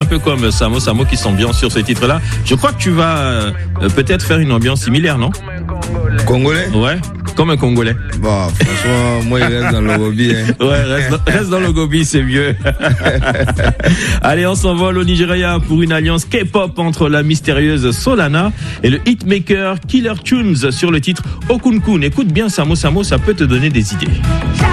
peu comme Samo qui s'ambiance sur ce titre-là. Je crois que tu vas peut-être faire une ambiance similaire, non? Congolais? Ouais, comme un Congolais. Bon, franchement, moi, il reste dans le gobi. Hein. Ouais, reste dans le gobi, c'est mieux. Allez, on s'envole au Nigeria pour une alliance K-pop entre la mystérieuse Solana et le hitmaker Killer Tunes sur le titre Okunkun. Écoute bien Samo, ça peut te donner des idées.